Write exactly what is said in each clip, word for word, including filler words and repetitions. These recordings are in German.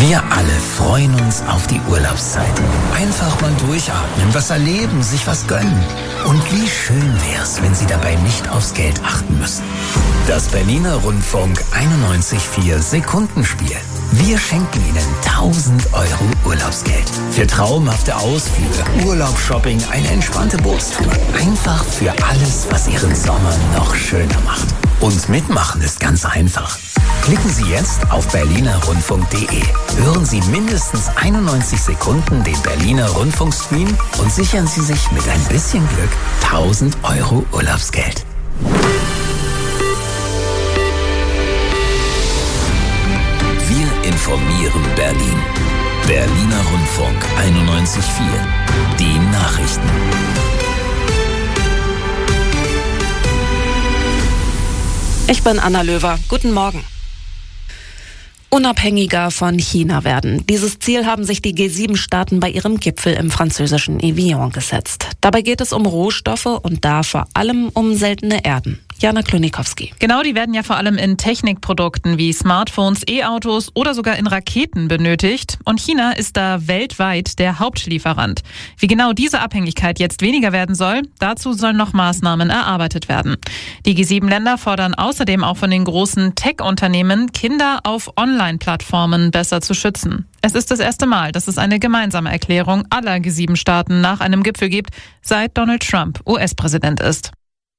Wir alle freuen uns auf die Urlaubszeit. Einfach mal durchatmen, was erleben, sich was gönnen. Und wie schön wär's, wenn Sie dabei nicht aufs Geld achten müssen. Das Berliner Rundfunk einundneunzig Komma vier Sekundenspiel. Wir schenken Ihnen tausend Euro Urlaubsgeld. Für traumhafte Ausflüge, Urlaubsshopping, eine entspannte Bootstour. Einfach für alles, was Ihren Sommer noch schöner macht. Und mitmachen ist ganz einfach. Klicken Sie jetzt auf berliner rundfunk punkt de. Hören Sie mindestens einundneunzig Sekunden den Berliner Rundfunkstream und sichern Sie sich mit ein bisschen Glück tausend Euro Urlaubsgeld. Wir informieren Berlin. Berliner Rundfunk einundneunzig Komma vier. Die Nachrichten. Ich bin Anna Löwer. Guten Morgen. Unabhängiger von China werden. Dieses Ziel haben sich die G sieben Staaten bei ihrem Gipfel im französischen Evian gesetzt. Dabei geht es um Rohstoffe und da vor allem um seltene Erden. Jana Klonikowski. Genau, die werden ja vor allem in Technikprodukten wie Smartphones, E-Autos oder sogar in Raketen benötigt. Und China ist da weltweit der Hauptlieferant. Wie genau diese Abhängigkeit jetzt weniger werden soll, dazu sollen noch Maßnahmen erarbeitet werden. Die G sieben Länder fordern außerdem auch von den großen Tech-Unternehmen, Kinder auf Online-Plattformen besser zu schützen. Es ist das erste Mal, dass es eine gemeinsame Erklärung aller G sieben Staaten nach einem Gipfel gibt, seit Donald Trump U S-Präsident ist.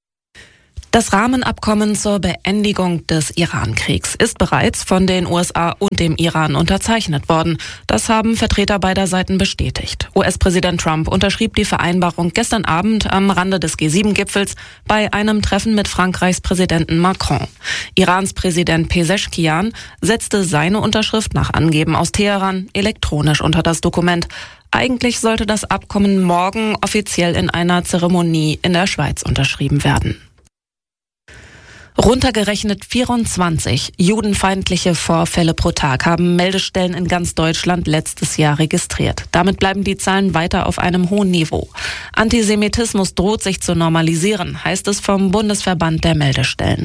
Das Rahmenabkommen zur Beendigung des Iran-Kriegs ist bereits von den U S A und dem Iran unterzeichnet worden. Das haben Vertreter beider Seiten bestätigt. U S-Präsident Trump unterschrieb die Vereinbarung gestern Abend am Rande des G sieben Gipfels bei einem Treffen mit Frankreichs Präsidenten Macron. Irans Präsident Pezeshkian setzte seine Unterschrift nach Angeben aus Teheran elektronisch unter das Dokument. Eigentlich sollte das Abkommen morgen offiziell in einer Zeremonie in der Schweiz unterschrieben werden. Runtergerechnet vierundzwanzig judenfeindliche Vorfälle pro Tag haben Meldestellen in ganz Deutschland letztes Jahr registriert. Damit bleiben die Zahlen weiter auf einem hohen Niveau. Antisemitismus droht sich zu normalisieren, heißt es vom Bundesverband der Meldestellen.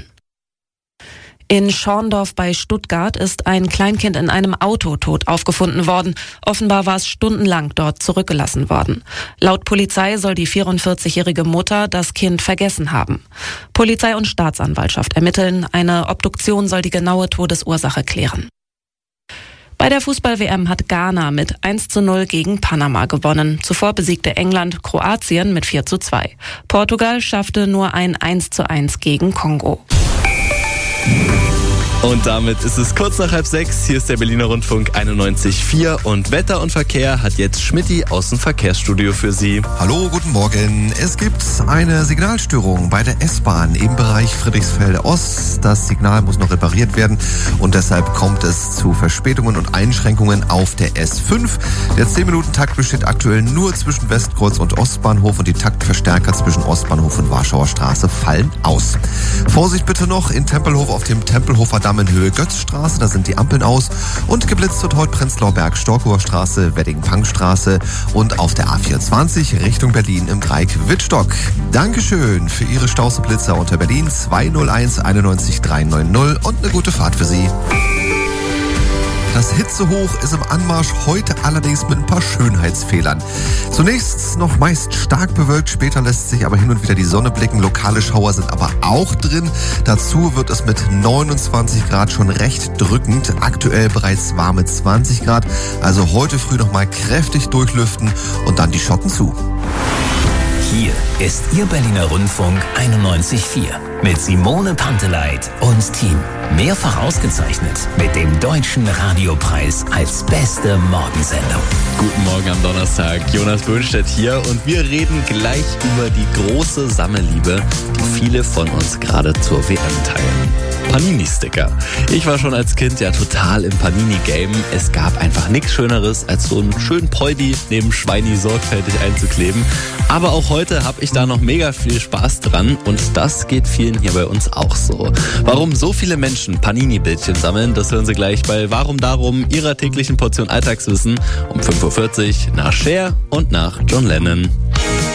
In Schorndorf bei Stuttgart ist ein Kleinkind in einem Auto tot aufgefunden worden. Offenbar war es stundenlang dort zurückgelassen worden. Laut Polizei soll die vierundvierzigjährige Mutter das Kind vergessen haben. Polizei und Staatsanwaltschaft ermitteln. Eine Obduktion soll die genaue Todesursache klären. Bei der Fußball-W M hat Ghana mit eins zu null gegen Panama gewonnen. Zuvor besiegte England Kroatien mit vier zu zwei. Portugal schaffte nur ein eins zu eins gegen Kongo. Und damit ist es kurz nach halb sechs. Hier ist der Berliner Rundfunk einundneunzig Komma vier und Wetter und Verkehr hat jetzt Schmitty aus dem Verkehrsstudio für Sie. Hallo, guten Morgen. Es gibt eine Signalstörung bei der S-Bahn im Bereich Friedrichsfelde Ost. Das Signal muss noch repariert werden und deshalb kommt es zu Verspätungen und Einschränkungen auf der S fünf. Der zehn-Minuten-Takt besteht aktuell nur zwischen Westkreuz und Ostbahnhof und die Taktverstärker zwischen Ostbahnhof und Warschauer Straße fallen aus. Vorsicht bitte noch in Tempelhof auf dem Tempelhofer Damm in Höhe Götzstraße, da sind die Ampeln aus und geblitzt wird heute Prenzlauer Berg, Storkower Straße, Wedding-Pankstraße und auf der A vierundzwanzig Richtung Berlin im Dreieck Wittstock. Dankeschön für Ihre Stauseblitzer unter Berlin zwei null eins einundneunzig drei neun null und eine gute Fahrt für Sie. Das Hitzehoch ist im Anmarsch, heute allerdings mit ein paar Schönheitsfehlern. Zunächst noch meist stark bewölkt, später lässt sich aber hin und wieder die Sonne blicken. Lokale Schauer sind aber auch drin. Dazu wird es mit neunundzwanzig Grad schon recht drückend. Aktuell bereits warme zwanzig Grad. Also heute früh noch mal kräftig durchlüften und dann die Schotten zu. Hier ist Ihr Berliner Rundfunk einundneunzig Komma vier mit Simone Panteleit und Team. Mehrfach ausgezeichnet mit dem Deutschen Radiopreis als beste Morgensendung. Guten Morgen am Donnerstag, Jonas Böhnstedt hier und wir reden gleich über die große Sammelliebe, die viele von uns gerade zur W M teilen. Panini-Sticker. Ich war schon als Kind ja total im Panini-Game. Es gab einfach nichts Schöneres, als so einen schönen Poldi neben Schweini sorgfältig einzukleben. Aber auch heute habe ich da noch mega viel Spaß dran und das geht vielen hier bei uns auch so. Warum so viele Menschen Panini-Bildchen sammeln, das hören Sie gleich bei Warum Darum, Ihrer täglichen Portion Alltagswissen um fünf Uhr vierzig nach Cher und nach John Lennon.